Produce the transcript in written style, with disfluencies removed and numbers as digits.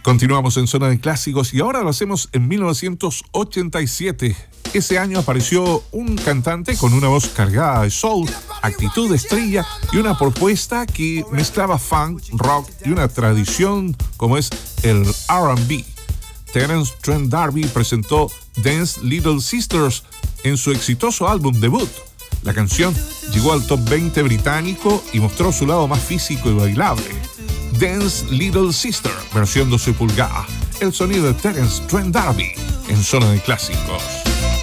Continuamos en Zona de Clásicos y ahora lo hacemos en 1987. Ese año apareció un cantante con una voz cargada de soul, actitud de estrella y una propuesta que mezclaba funk, rock y una tradición como es el R&B. Terence Trent D'Arby presentó Dance Little Sisters en su exitoso álbum debut. La canción llegó al top 20 británico y mostró su lado más físico y bailable. Dance Little Sister, versión 12 pulgadas. El sonido de Terence Trent D'Arby en Zona de Clásicos.